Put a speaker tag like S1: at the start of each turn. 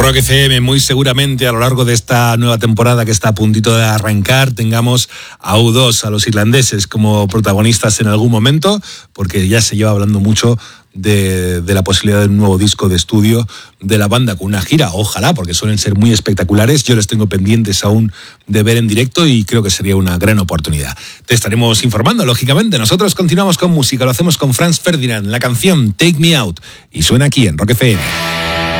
S1: Rock FM, muy seguramente a lo largo de esta nueva temporada que está a puntito de arrancar, tengamos a U2, a los irlandeses, como protagonistas en algún momento, porque ya se lleva hablando mucho de la posibilidad de un nuevo disco de estudio de la banda con una gira, ojalá, porque suelen ser muy espectaculares. Yo les tengo pendientes aún de ver en directo y creo que sería una gran oportunidad. Te estaremos informando, lógicamente. Nosotros continuamos con música, lo hacemos con Franz Ferdinand, la canción Take Me Out, y suena aquí en Rock FM.